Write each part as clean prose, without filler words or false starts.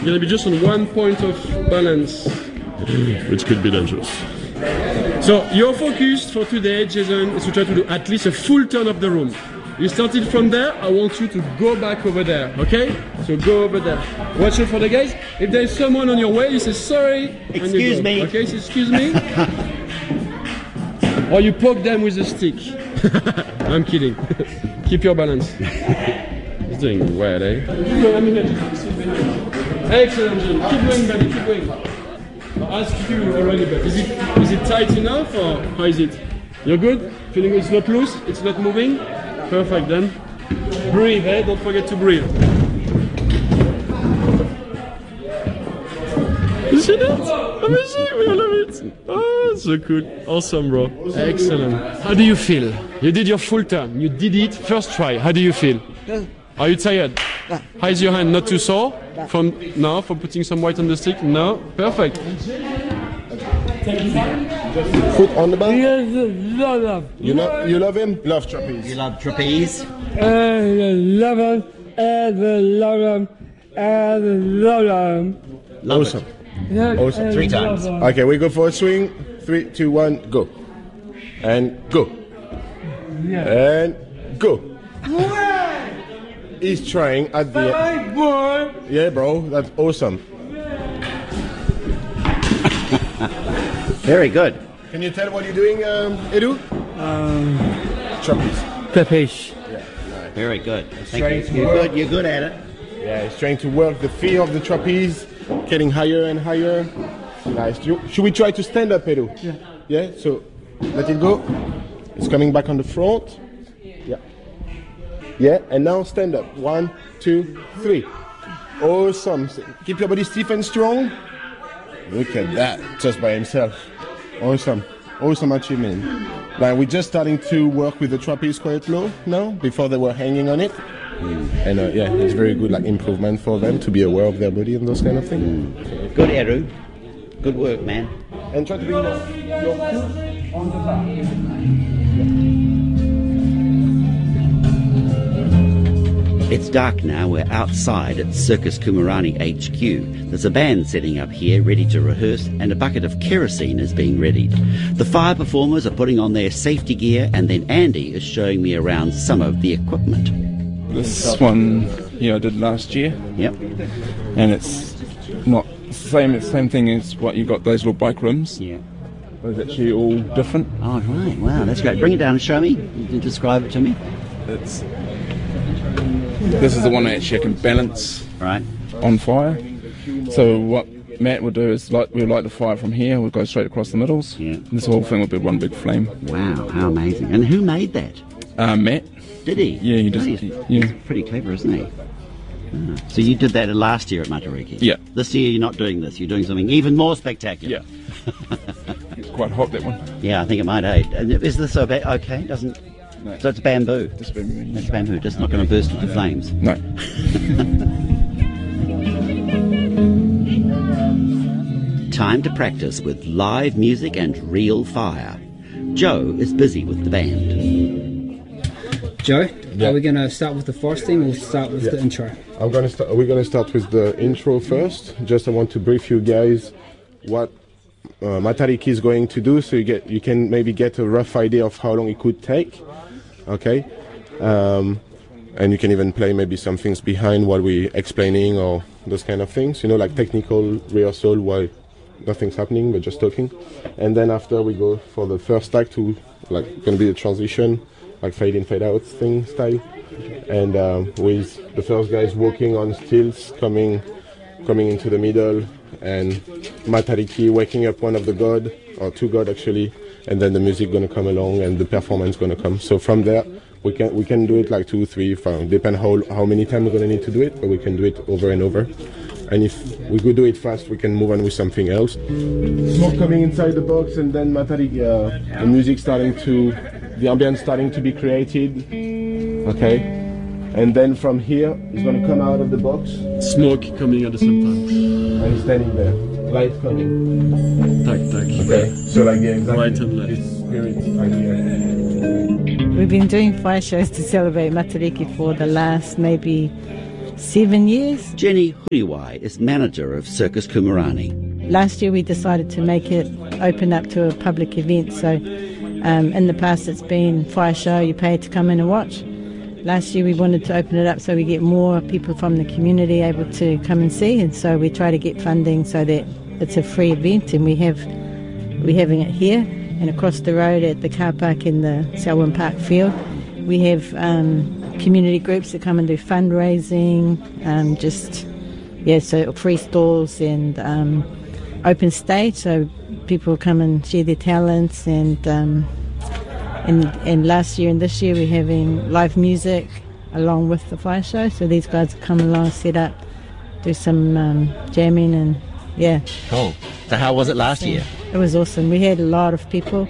You're gonna be just on 1 point of balance, which could be dangerous. So your focus for today, Jason, is to try to do at least a full turn of the room. You started from there, I want you to go back over there, okay? So go over there. Watch out for the guys. If there's someone on your way, you say sorry. Excuse me. Okay, so excuse me. Or you poke them with a stick. I'm kidding. Keep your balance. He's doing well, eh? Excellent, Jim. Keep going, buddy, keep going. I asked you already, but is it tight enough or how is it? You're good? Feeling it's not loose? It's not moving? Perfect then. Breathe, eh? Don't forget to breathe. You see that? Amazing, we love it. Oh, so cool. Awesome, bro. Excellent. How do you feel? You did your full turn. You did it first try. How do you feel? Are you tired? How is your hand? Not too sore? From putting some weight on the stick? No? Perfect. Foot on the bar. Yes, love. You love him? Love trapeze. You love trapeze? Love him, and love him, and love him. Awesome. Awesome. 3 times. Okay, we go for a swing. 3, 2, 1, go. And go. And go. He's trying at the end. Yeah, bro, that's awesome. Very good. Can you tell what you're doing, Edu? Trapeze. Trapeze. Yeah, nice. Very good. Thank you. You're good at it. Yeah, he's trying to work the feet of the trapeze, getting higher and higher. Nice. Should we try to stand up, Edu? Yeah. Yeah, so let it go. It's coming back on the front. Yeah. Yeah, and now stand up. 1, 2, 3. Awesome. Keep your body stiff and strong. Look at that, just by himself. Awesome. Awesome achievement. Like, we're just starting to work with the trapeze quite low now, before they were hanging on it. And yeah, it's very good like improvement for them to be aware of their body and those kind of things. Good, Eru. Good work, man. And try to bring your foot on the back. It's dark now. We're outside at Circus Kumarani HQ. There's a band setting up here ready to rehearse and a bucket of kerosene is being readied. The fire performers are putting on their safety gear and then Andy is showing me around some of the equipment. This one I did last year. Yep. And it's not the same thing as what you got, those little bike rims. Yeah. But it's actually all different. Oh, right. Wow, that's great. Bring it down and show me. You can describe it to me. This is the one that actually I can balance on fire. So what Matt would do is we'll light the fire from here, we'll go straight across the middles. Yeah. And this whole thing would be one big flame. Wow, how amazing. And who made that? Matt. Did he? Yeah, he did. He's pretty clever, isn't he? Ah. So you did that last year at Matariki? Yeah. This year you're not doing this, you're doing something even more spectacular. Yeah. It's quite hot, that one. Yeah, I think it might aid. And is this okay? No. So it's bamboo? Just bamboo. It's bamboo, just not going to burst into flames? No. Time to practice with live music and real fire. Joe is busy with the band. Joe, are we going to start with the first theme or we'll start with the intro? We're going to start with the intro first. Just I want to brief you guys what Matariki is going to do, so you can maybe get a rough idea of how long it could take. Okay, and you can even play maybe some things behind while we're explaining or those kind of things, like technical rehearsal while nothing's happening but just talking. And then after we go for the first act to going to be the transition, like fade in fade out thing style, and with the first guys walking on stilts coming into the middle, and Matariki waking up one of the god or two god actually, and then the music gonna come along and the performance gonna come. So from there we can do it like 2, 3, 5, depend how many times we're gonna need to do it, but we can do it over and over. And if we could do it fast, we can move on with something else. Smoke coming inside the box, and then Matariki, the music the ambience starting to be created. Okay, and then from here it's gonna come out of the box. Smoke coming at the same time. And he's standing there. Light coming. Tac. Okay. So exactly. Right and left. This spirit idea. We've been doing fire shows to celebrate Matariki for the last maybe 7 years. Jenny Huriwai is manager of Circus Kumarani. Last year we decided to make it open up to a public event. So in the past it's been fire show, you pay to come in and watch. Last year we wanted to open it up so we get more people from the community able to come and see, and so we try to get funding so that it's a free event, and we're having it here and across the road at the car park in the Selwyn Park field. We have community groups that come and do fundraising, so free stalls and open stage, so people come and share their talents, and last year and this year we're having live music along with the fire show, so these guys come along, set up, do some jamming, and yeah. Cool. So how was it last year? It was awesome. We had a lot of people,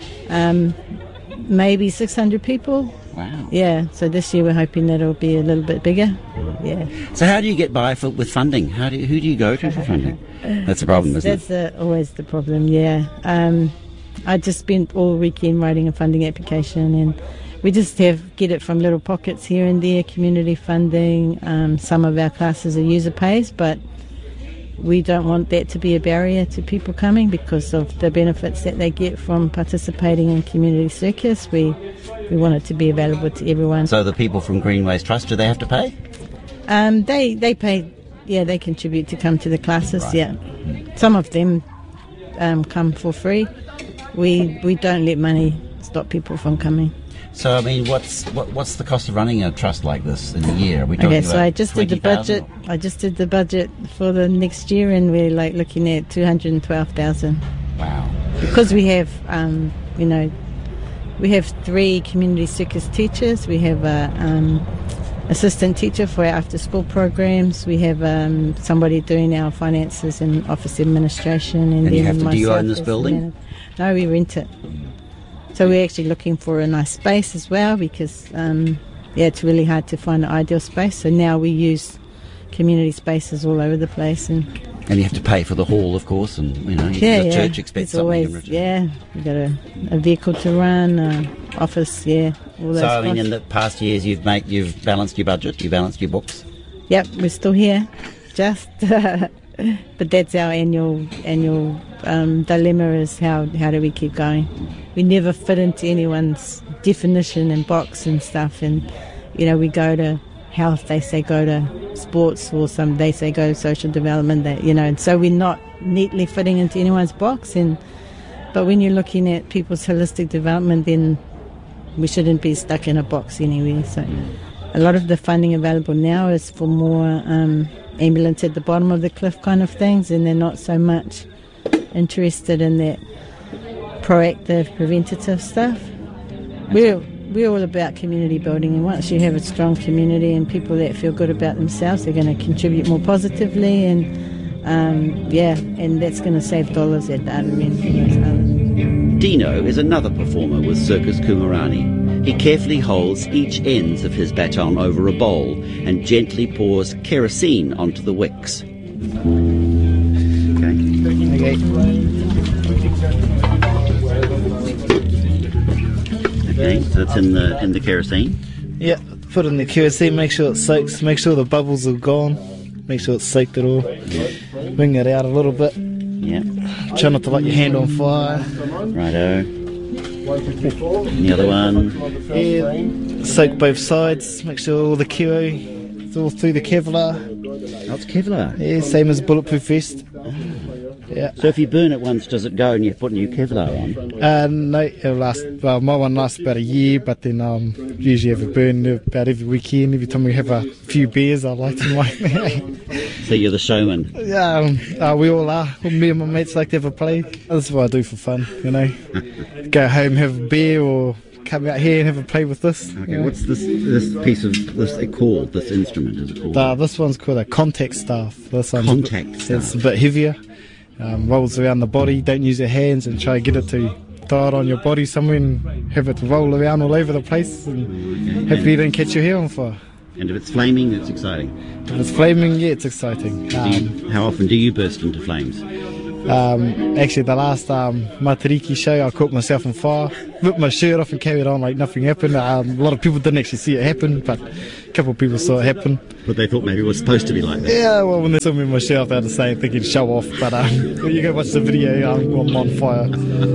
maybe 600 people. Wow. Yeah, so this year we're hoping that it'll be a little bit bigger. Yeah. So how do you get by with funding? Who do you go to for funding? That's the problem, isn't it? That's always the problem, yeah. I just spent all weekend writing a funding application, and we just get it from little pockets here and there, community funding. Some of our classes are user pays, but we don't want that to be a barrier to people coming because of the benefits that they get from participating in community circus. We want it to be available to everyone. So the people from Greenways Trust, do they have to pay? They pay, yeah, they contribute to come to the classes, right. Yeah. Some of them come for free. We don't let money stop people from coming. So I mean, what's the cost of running a trust like this in a year? Are we talking about I just did the budget. I just did the budget for the next year, and we're looking at 212,000. Wow! Because we have, we have 3 community circus teachers. We have a assistant teacher for our after-school programs. We have somebody doing our finances and office administration. And then do you own this building? No, we rent it. So we're actually looking for a nice space as well because, it's really hard to find an ideal space. So now we use community spaces all over the place. And you have to pay for the hall, of course, and, the church expects something always, in return. Yeah, you've got a vehicle to run, office, all those So, I mean, costs. in the past years, you've balanced your budget, you balanced your books? Yep, we're still here, but that's our annual dilemma is how do we keep going? We never fit into anyone's definition and box and stuff, and we go to health, they say go to sports, or they say go to social development, and so we're not neatly fitting into anyone's box. But when you're looking at people's holistic development, then we shouldn't be stuck in a box anyway. So a lot of the funding available now is for more ambulance at the bottom of the cliff kind of things, and they're not so much interested in that proactive, preventative stuff. We're all about community building, and once you have a strong community and people that feel good about themselves, they're going to contribute more positively, and that's going to save dollars at the other end. Dino is another performer with Circus Kumarani. He carefully holds each ends of his baton over a bowl and gently pours kerosene onto the wicks. Okay, so it's in the kerosene? Yeah, put in the kerosene, make sure it soaks, make sure the bubbles are gone, make sure it's soaked at all. Bring it out a little bit. Yeah. Try not to light your hand on fire. Righto. And the other one? Yeah, soak both sides, make sure all the kero is all through the Kevlar. Oh, it's Kevlar? Yeah, same as bulletproof vest. Yeah. So if you burn it once, does it go and you put new Kevlar on? No, it'll last, well, my one lasts about a year, but then usually have a burn about every weekend. Every time we have a few beers, I light them like that. So you're the showman? Yeah, we all are. Me and my mates like to have a play. That's what I do for fun, Go home, have a beer, or come out here and have a play with this. Okay, what's this piece of this called? This instrument, is it called? This one's called a contact staff. This one's contact staff. It's a bit heavier. Rolls around the body. Don't use your hands and try to get it to throw it on your body somewhere and have it roll around all over the place. And hopefully you don't catch your hair on fire. And if it's flaming, it's exciting. If it's flaming, yeah, it's exciting. How often do you burst into flames? Actually, the last Matariki show, I caught myself on fire, ripped my shirt off and carried on like nothing happened. A lot of people didn't actually see it happen, but a couple of people saw it happen. But they thought maybe it was supposed to be like that. Yeah, well, when they saw me in my shirt off, they had to say, thinking show off. But when you go watch the video, I'm on fire.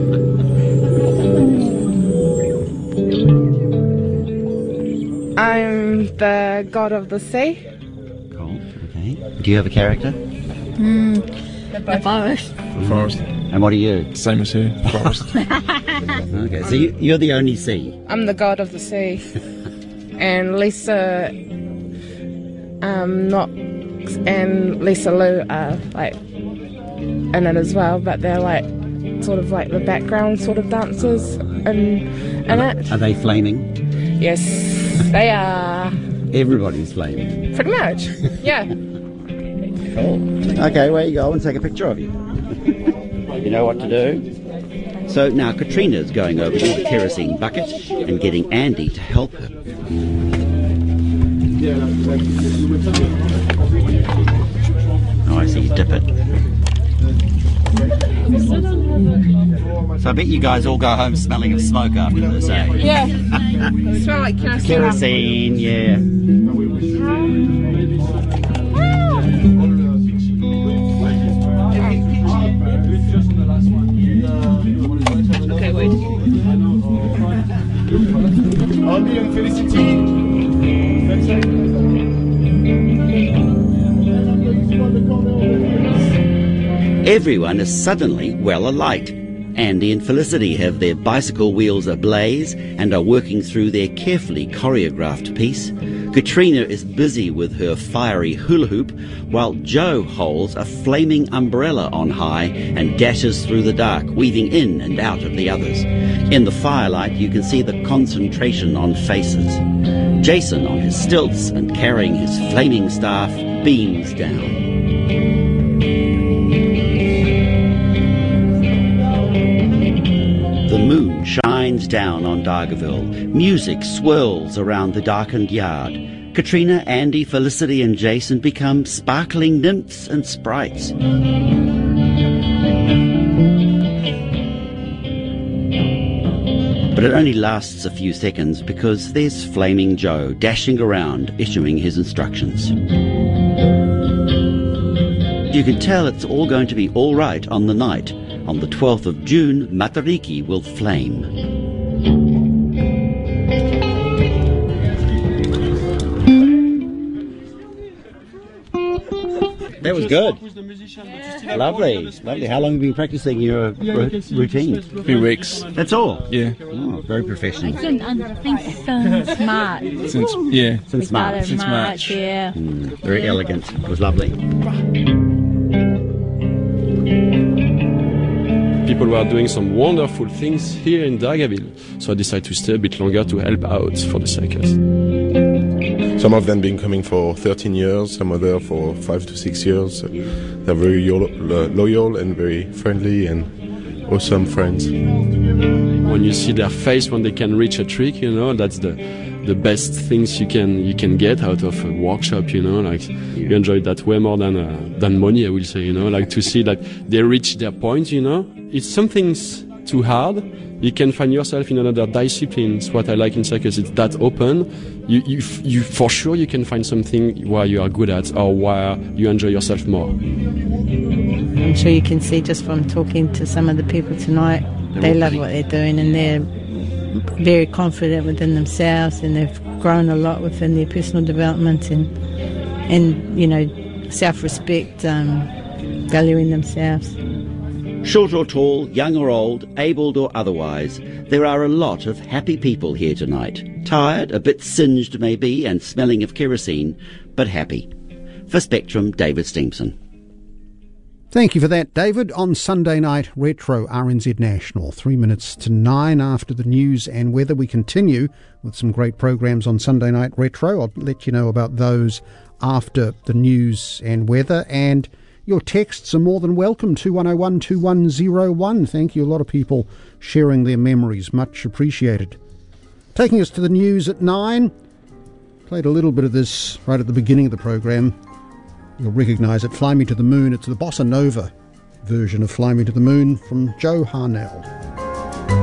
I'm the god of the sea. Cool, okay. Do you have a character? The forest. The forest. And what are you? Same as her, forest. Okay, so you're the only sea. I'm the god of the sea. And Lisa, and Lisa Lou are like in it as well, but they're like sort of like the background sort of dancers in it. Are they flaming? Yes, they are. Everybody's flaming. Pretty much, yeah. Cool. Okay, where you go and take a picture of you. You know what to do? So now Katrina's going over to the kerosene bucket and getting Andy to help her. Oh, I see you dip it. So I bet you guys all go home smelling of smoke after this, eh? Yeah. Smell like kerosene, yeah. Okay, wait. Andy and Felicity. Everyone is suddenly well alight. Andy and Felicity have their bicycle wheels ablaze and are working through their carefully choreographed piece. Katrina is busy with her fiery hula hoop, while Joe holds a flaming umbrella on high and dashes through the dark, weaving in and out of the others. In the firelight, you can see the concentration on faces. Jason, on his stilts and carrying his flaming staff, beams down. The moon shines down on Dargaville. Music swirls around the darkened yard. Katrina, Andy, Felicity and Jason become sparkling nymphs and sprites. But it only lasts a few seconds because there's Flaming Joe dashing around, issuing his instructions. You can tell it's all going to be all right on the night. On the 12th of June, Matariki will flame. That was good. Lovely, lovely. How long have you been practicing your routine? A few weeks. That's all? Yeah. Oh, very professional. I think since March. Since March. Since March, yeah. Very elegant. It was lovely. People were doing some wonderful things here in Dargaville, so I decided to stay a bit longer to help out for the circus. Some of them been coming for 13 years, some other for 5 to 6 years. They're very loyal and very friendly and awesome friends. When you see their face when they can reach a trick, you know, that's the best things you can get out of a workshop, you know, like you enjoy that way more than money, I will say, you know, like to see that they reach their point, you know. If something's too hard, you can find yourself in another discipline. It's what I like in circus. It's that open. You for sure you can find something where you are good at or where you enjoy yourself more. I'm sure you can see just from talking to some of the people tonight, they love what they're doing and they're very confident within themselves and they've grown a lot within their personal development and you know, self-respect, valuing themselves. Short or tall, young or old, abled or otherwise, there are a lot of happy people here tonight. Tired, a bit singed maybe, and smelling of kerosene, but happy. For Spectrum, David Steamson. Thank you for that, David. On Sunday Night Retro, RNZ National, 3 minutes to 9 after the news and weather. We continue with some great programs on Sunday Night Retro. I'll let you know about those after the news and weather. And your texts are more than welcome, 2101 2101. Thank you. A lot of people sharing their memories. Much appreciated. Taking us to the news at 9. Played a little bit of this right at the beginning of the program. You'll recognise it. Fly Me to the Moon. It's the Bossa Nova version of Fly Me to the Moon from Joe Harnell.